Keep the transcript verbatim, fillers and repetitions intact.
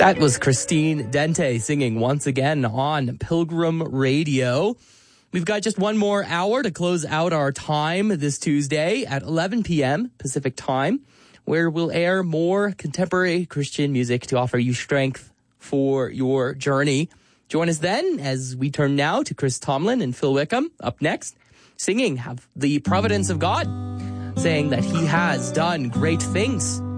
That was Christine Dente singing once again on Pilgrim Radio. We've got just one more hour to close out our time this Tuesday at eleven p.m. Pacific time, where we'll air more contemporary Christian music to offer you strength for your journey. Join us then as we turn now to Chris Tomlin and Phil Wickham up next, singing Have the Providence of God, saying that he has done great things.